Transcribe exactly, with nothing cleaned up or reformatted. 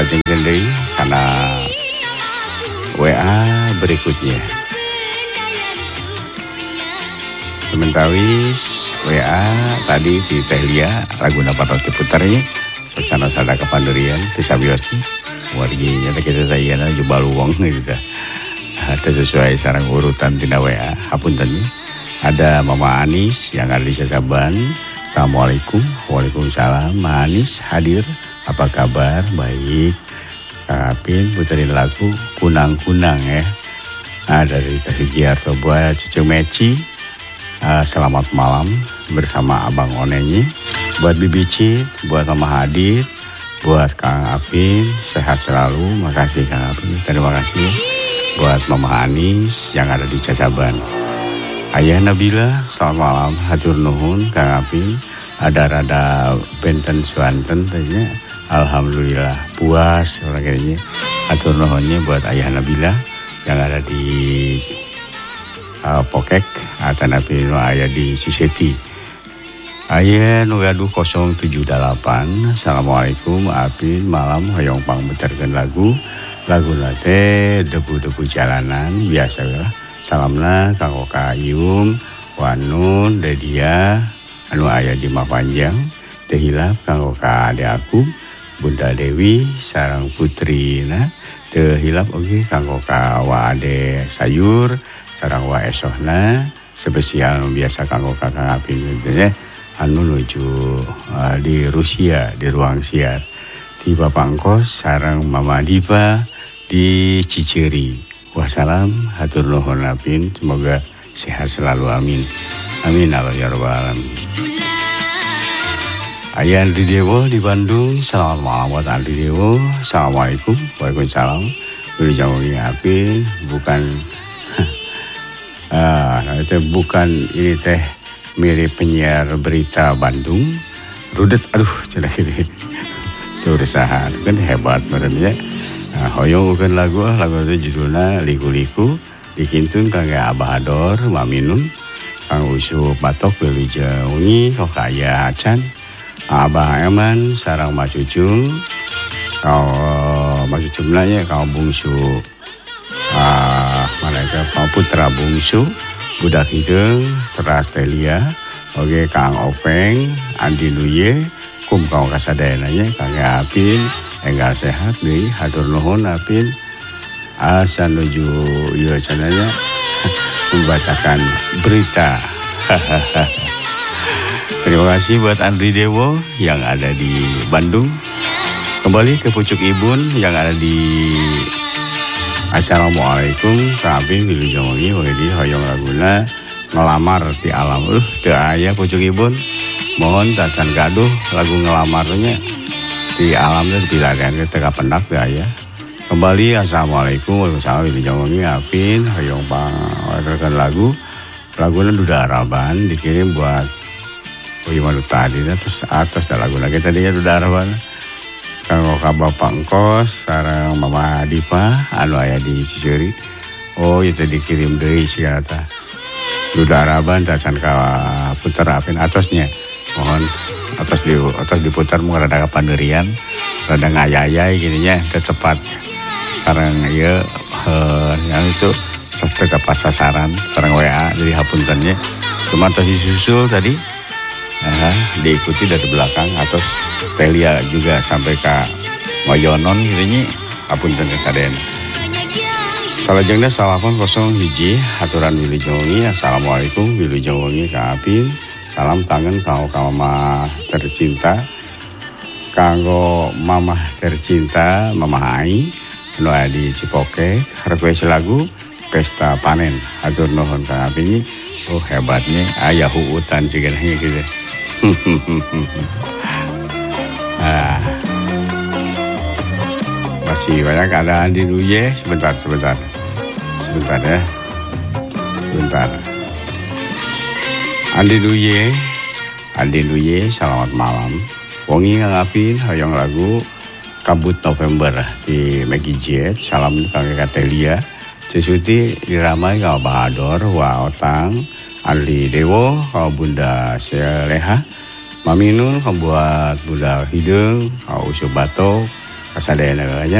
salajengkeun deui kana W A berikutnya. Sementawis W A tadi di Teh Lia laguna patos diputernya saksana sada kapanderian teu sabiosna warginya teh kita sayana jual uang gitu. Ada sesuai sarang urutan tina W A. Hapunten. Ada Mama Anis yang ada di Sasaban. Assalamualaikum. Waalaikumsalam. Mama Anis hadir. Apa kabar? Baik. Kak Apin puterin lagu Kunang-Kunang ya. Nah, dari Sugiarto buat Cucu Meci. Uh, selamat malam bersama Abang Onenyi. Buat Bibi Cit, buat Mama Hadid, buat Kang Apin, sehat selalu. Makasih Kang Apin. Terima kasih buat Mama Anis yang ada di Cacaban. Ayah Nabila, selamat malam. Hatur nuhun Kang Apin. Ada rada benten suanten tanya. Alhamdulillah puas orang kayaknya. Hatur nuhunnya buat Ayah Nabila yang ada di uh, Pokek atau Nabi ayah di Siseti. Ayah Nugaduh nol tujuh delapan. Assalamualaikum Apin, malam hoyong pang beterkeun lagu. Lagu nate debu-debu jalanan biasa lah. Salamna Kang Oka Ayum, Wanun, Dedia, anu aya di Mapanjang, teu hilap Kang Oka ade aku, Bunda Dewi, sareng putrina, teu hilap oge Kang Oka wa ade sayur, sareng wa esohna, spesial biasa Kang Oka Kang Apin teh anu nuju uh, di Rusia di ruang siar. Di Bapak Engkos sareng Mama Diva di Ciceri. Wassalam, hatur nuhun Apin, semoga sehat selalu amin. Amin Allah ya rabbal alamin. Ayah Andri Dewo di Bandung, selamat malam buat Andri Dewo. Assalamualaikum, waalaikumsalam. Dulu jauhi Apin, bukan ah, itu bukan ini teh mirip penyiar berita Bandung. Rudet, aduh, cedak ini. Sudah sahat, kan hebat badannya. Nah, hoyong bukan lagu, lagu itu judulnya Liku-Liku. Dikintun kang Abah Ador, Maminun, Kang Usu Batok, Wilija Ungi, kau kaya Acan, Abah Eman, sarang Mas Cucung, kau Mas Cucung nanya, kau bungsu, ah, mana itu, kau putra bungsu, budak hidung, teras Telia, oke Kang Openg, Andi Nuye, kum kau kasadenanya, Kang Apin, enggak sehat deh, hatur nuhun Apin. Asa nuju iya cananya membacakan berita. Terima kasih buat Andri Dewo yang ada di Bandung. Kembali ke Pucuk Ibun yang ada di Assalamualaikum Kang Apin Wilujeng Wengi wedi hoyong laguna ngelamar di alam. Uh, teu aya Pucuk Ibun. Mohon tacan gaduh lagu ngelamarnya di alamnya dilagan ke teka pendak teu aya. Kembali Assalamualaikum warahmatullahi wabarakatuh. Apin hoyong pang orderkan lagu lagunya Duda Araban dikirim buat Uyuman tadi terus atas dah lagu lagi tadinya Duda Araban kanggo ka Bapak Engkos sareng Mama Diva anu aya di Ciceri. Oh itu dikirim deui sia eta Duda Araban tacan ka puter Apin atasnya mohon atas di atas diputar mun rada kapanderian rada ngayayai gininya teu tepat sarang ieu uh, yang itu teu pas sasaran sarang W A jadi hapuntennya cuma tos disusul tadi uh, diikuti dari belakang atau Telia juga sampai ke Moyonon gitunya hapunten kasaden. Salajengna salafon kosong hiji haturan Wilujeng Wengi. Assalamualaikum Wilujeng Wengi Kang Apin. Salam kangen kanggo ka mama tercinta. Kanggo mama tercinta Mama Ai anu di Cipoke, request lagu Pesta Panen. Hatur nuhun Kang Apin. Oh hebatnya aya huutan cigan gitu. Ah. Masih banyak keadaan di Nuye. Sebentar, sebentar. Sebentar ya. Sebentar. Andi Nuye. Andi Nuye, selamat malam. Wengi Kang Apin, hoyong lagu Kabut November di Maggie Jet. Salam Kang Katelia. Sesuti diramai Kang Bahador, Wa Otang, Ali Dewo, Kang Bunda Seleha, Maminun, Kang buat Bunda Hidung, Kang Usu Batok, kasadayana